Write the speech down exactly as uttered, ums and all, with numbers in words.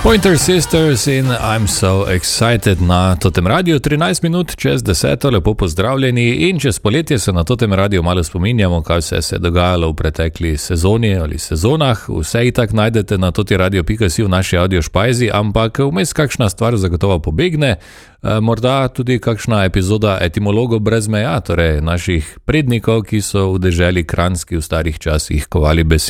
Pointer Sisters in I'm so excited na totem radiju, trinajst minut čez deseto, lepo pozdravljeni in čez poletje se na totem radiju malo spominjamo, kaj vse se je dogajalo v pretekli sezoni ali sezonah. Vse itak najdete na totiradio pika si v naši audio špajzi, ampak vmes kakšna stvar zagotovo pobegne, morda tudi kakšna epizoda etimologov brez meja, torej naših prednikov, ki so v deželi Kranjski v starih časih kovali besede.